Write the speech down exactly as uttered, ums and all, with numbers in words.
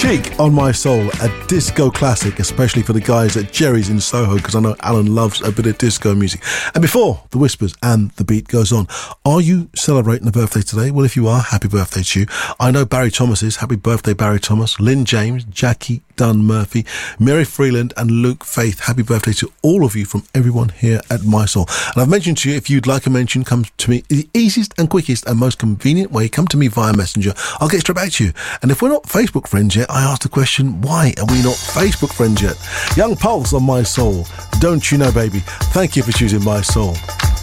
Chic on My Soul, a disco classic, especially for the guys at Jerry's in Soho, because I know Alan loves a bit of disco music. And before the whispers and the beat goes on, are you celebrating a birthday today? Well, if you are, happy birthday to you. I know Barry Thomas is. Happy birthday, Barry Thomas. Lynn James, Jackie Dunn Murphy, Mary Freeland and Luke Faith. Happy birthday to all of you from everyone here at My Soul. And I've mentioned to you, if you'd like a mention, come to me. The easiest and quickest and most convenient way, come to me via Messenger. I'll get straight back to you. And if we're not Facebook friends yet, I ask the question, why are we not Facebook friends yet? Young Pulse on My Soul. Don't you know, baby? Thank you for choosing My Soul.